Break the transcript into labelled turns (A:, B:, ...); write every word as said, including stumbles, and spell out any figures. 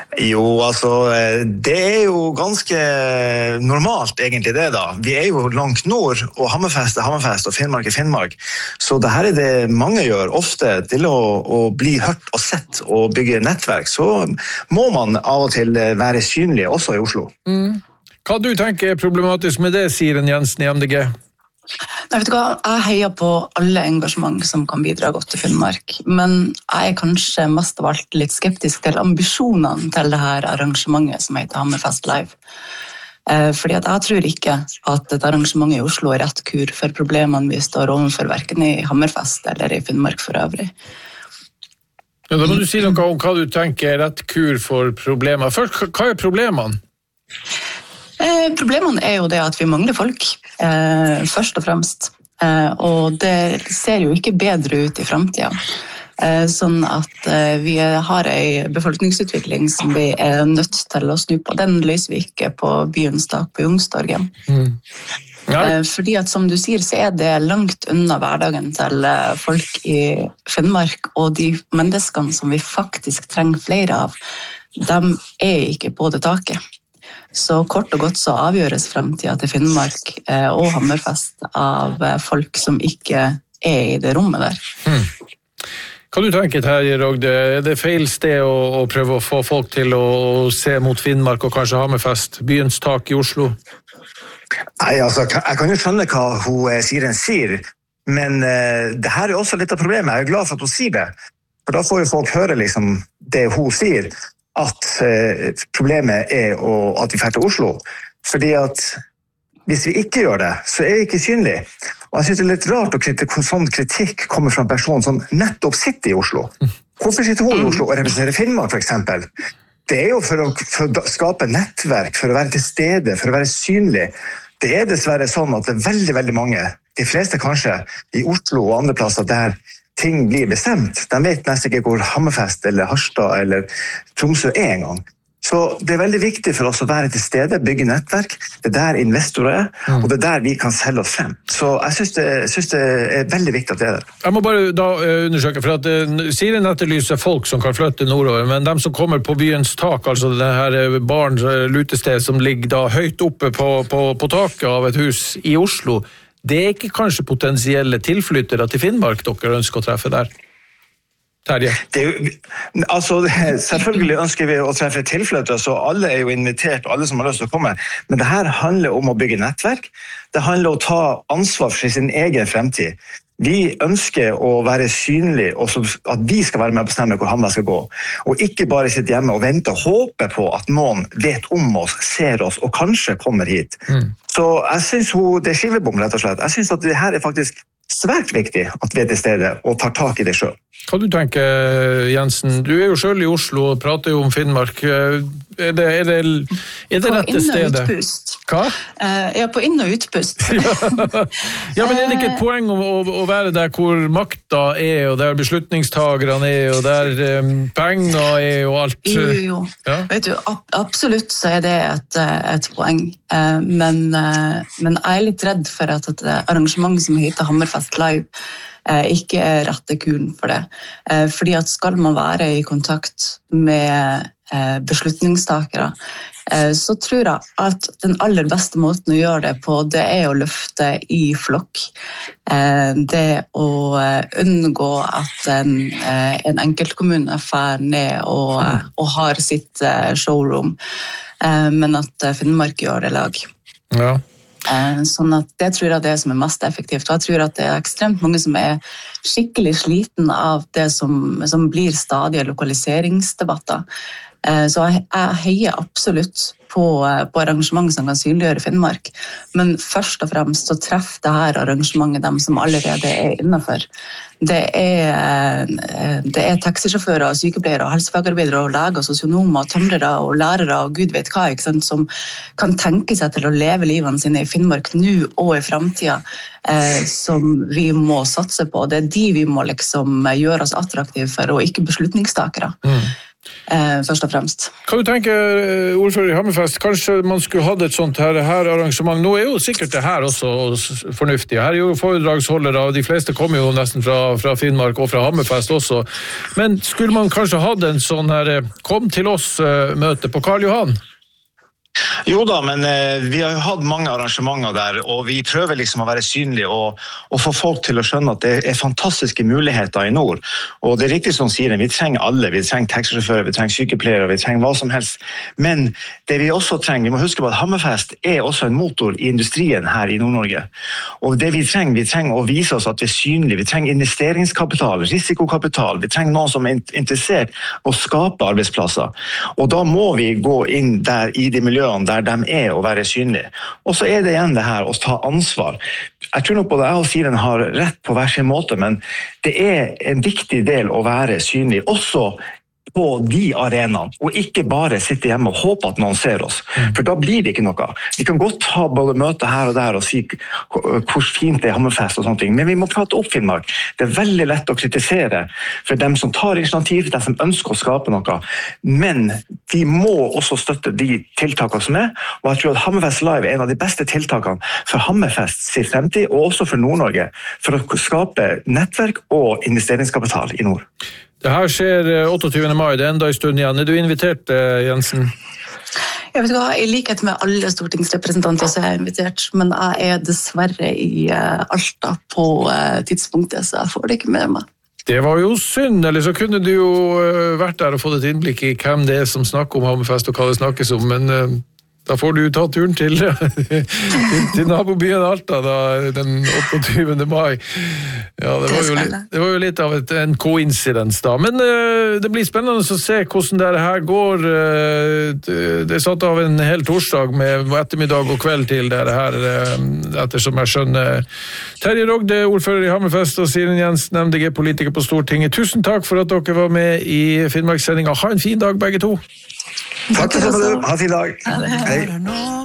A: Jo, altså, det er jo ganske normalt egentlig det da. Vi er jo langt nord, og Hammerfest er Hammerfest, og Finnmark er Finnmark. Så det her er det mange gjør ofte til å, å bli hørt og sett og bygge nettverk. Så må man av og til være synlig, også i Oslo.
B: Mm. Hva du tenker er problematisk med det, Siren Jensen i M D G?
C: Nei, vet du hva? Jeg heier på alle engasjement som kan bidra godt til Finnmark, men jeg er kanskje mest av alt litt skeptisk til ambisjonene til det her arrangementet som heter Hammerfest Live. Fordi at jeg tror ikke at et arrangement i Oslo er rett kur for problemene vi står overfor, hverken i Hammerfest eller i Finnmark for øvrig.
B: Ja, da må du si noe om hva du tenker er rett kur for problemer. Først, hva er problemene?
C: Eh, problemene er jo det at vi mangler folk, eh, først og fremst. Eh, og det ser jo ikke bedre ut i fremtiden. Eh, sånn at eh, vi har en befolkningsutvikling som vi er nødt til å snu på. Den løser vi ikke på byens tak på Youngstorget. Mm. Ja. Eh, fordi at som du sier, så er det langt unna hverdagen til eh, folk i Finnmark, og de menneskene som vi faktisk trenger flere av, de er ikke på det taket. Så kort og godt så avgjøres fremtiden til Finnmark eh, og Hammerfest av eh, folk som ikke er i det rommet der.
B: Hmm. Hva du tenker Terje Rogde? Er det feil sted å, å prøve å få folk til å se mot Finnmark og kanskje Hammerfest, byens tak i Oslo?
A: Nei, altså, jeg kan jo skjønne hva hun Siren sier, men uh, det her er også litt av problemet. Jeg er glad for at hun sier det, for da får jo folk høre liksom, det hun sier, at eh, problemet er å, at vi fer til Oslo. Fordi at hvis vi ikke gjør det, så er vi ikke synlige. Og jeg synes det er litt rart at kritik, sånn kritikk kommer fra en person som nettopp sitter i Oslo. Hvorfor sitter hun i Oslo og representerer Finnmark, for eksempel? Det er jo for å, for å skape nettverk, for å være til stede, for å være synlig. Det er dessverre sånn at det er veldig, veldig mange, de fleste kanskje, i Oslo og andre plasser der ting blir bestemt. De vet nesten ikke hvor Hammerfest eller Harstad eller Tromsø er en gang. Så det er veldig viktig for oss å være til stede, bygge nettverk. Det er der investorer er, og det er der vi kan selge oss frem. Så jeg synes det, synes det er veldig viktig at det er det.
B: Jeg må bare da undersøke, for at Siren etterlyser folk som kan flytte nordover, men de som kommer på byens tak, altså det her barns lutested som ligger da høyt oppe på, på, på taket av et hus i Oslo, det er ikke kanskje potensielle tilflyttere til Finnmark dere ønsker å treffe der? Terje?
A: Det er jo, altså, selvfølgelig ønsker vi å treffe tilflyttere, så alle er jo invitert, og alle som har lyst til å komme. Men det her handler om å bygge nettverk. Det handler om å ta ansvar for sin egen fremtid. Vi ønsker å være synlige, og at vi skal være med å bestemme hvor han skal gå. Og ikke bare sitte hjemme og vente og håpe på at noen vet om oss, ser oss og kanskje kommer hit. Mm. Så jeg synes hun, det er skivebom rett og slett. Jeg synes at det her er faktisk svært viktig at vi er til stede og tar tak i det selv.
B: Hva du tenker, Jensen? Du er jo selv i Oslo og prater jo om Finnmark. Er det, er det, er det rette stedet?
C: På inn- og utpust.
B: Hva?
C: Ja, på inn- og utpust.
B: Ja, men er det ikke et poeng å, å være der hvor makta er, og der beslutningstagerne er, og der um, penger er, og alt?
C: Jo, jo, jo. Ja? Vet du, ab- absolutt så er det et, et poeng. Men, men jeg er litt redd for at et arrangement som heter Hammerfest Live ikke er rette kuren for det. Fordi at skal man være i kontakt med beslutningstakere, så tror jeg at den aller beste måten å gjøre det på, det er å løfte i flokk. Det å unngå at en, en enkeltkommune fer ned og, og har sitt showroom, men at Finnmark gjør det lag.
B: Ja.
C: Sånn at det tror jeg det er som er mest effektivt, og jeg tror at det er ekstremt mange som er skikkelig sliten av det som, som blir stadige lokaliseringsdebatter. Så jeg, jeg heier absolutt på, på arrangement som kan synliggjøre Finnmark, men først og fremst så treffer det her arrangementet dem som allerede er innenfor. Det er, det er taxisjåfører, sykepleiere, helsefagarbeidere, og leger, sosionomer, tømrere og lærere og gud vet hva, ikke sant, som kan tenke seg til å leve livene sine i Finnmark nå og i fremtiden, eh, som vi må satse på. Det er de vi må liksom gjøre oss attraktive for, og ikke beslutningstakere. Mm. eh, først og fremst.
B: Kan du tenke, ordfører i Hammerfest, kanskje man skulle hatt et sånt her, her arrangement? Nå er jo sikkert det her også fornuftig. Her er jo foredragsholdere, og de fleste kommer jo nesten fra, fra Finnmark og fra Hammerfest også. Men skulle man kanskje hatt en sånn her kom til oss-møte på Karl Johan?
A: Jo da, men eh, vi har jo hatt mange arrangementer der, og vi prøver liksom å være synlige og, og få folk til å skjønne at det er fantastiske muligheter i nord. Og det er riktig som sier, vi trenger alle, vi trenger taxisjåfører, vi trenger sykepleiere, vi trenger hva som helst. Men det vi også trenger, vi må huske på at Hammerfest er også en motor i industrien her i Nord-Norge. Og det vi trenger, vi trenger å vise oss at vi er synlige, vi trenger investeringskapital, risikokapital, vi trenger noen som er interessert å skape arbeidsplasser. Og da må vi gå inn der i de miljøene der de er å være synlige. Og så er det igjen det her å ta ansvar. Jeg tror nok både jeg og Siren har rett på hver sin måte, men det er en viktig del å være synlig, også på de arenaene, og ikke bare sitte hjemme og håpe at noen ser oss. For da blir det ikke noe. Vi kan godt ha både møte her og der og si hvor fint det er Hammerfest og sånne ting, men vi må prate opp Finnmark. Det er veldig lett å kritisere for dem som tar initiativ, dem som ønsker å skape noe, men vi må også støtte de tiltakene som er, og jeg tror at Hammerfest Live er en av de beste tiltakene for Hammerfest sin fremtid, og også for Nord-Norge, for å skape nettverk og investeringskapital i nord.
B: Det her skjer åtteogtyvende mai, det er enda en stund igjen. Er du invitert, Jensen?
C: Jeg vet hva, I likhet med alle stortingsrepresentanter så er jeg invitert, men jeg er dessverre i Alta på tidspunktet, så jeg får det ikke med meg.
B: Det var jo synd, eller så kunne du jo vært der og fått et innblikk i hvem det er som snakker om Hammerfest og hva det snakkes om, men da får du ta turen til, til nabobyen Alta da, den åtteogtyvende mai. Ja, det var jo, det var jo litt av et, en coincidence da. Men uh, det blir spennende å se hvordan det her går. Uh, det er satt av en hel torsdag med ettermiddag og kveld til det her, uh, ettersom jeg skjønner. Terje Rogde, ordfører i Hammerfest, og Siren Jensen, M D G-politiker på Stortinget. Tusen takk for at dere var med i Finnmarkssendingen. Ha en fin dag, begge to.
A: Takk for det. Ha en fin dag. Hei.